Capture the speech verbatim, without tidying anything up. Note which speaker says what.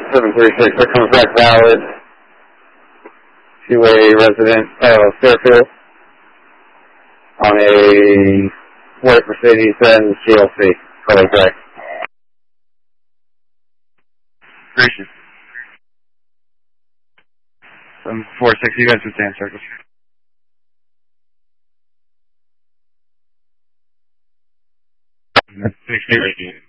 Speaker 1: seven three six, that comes back valid. Two-way resident, uh, Fairfield. On a white Mercedes-Benz G L C, color gray.
Speaker 2: Gracious. seven four six, you guys can stay in circles.
Speaker 3: Six,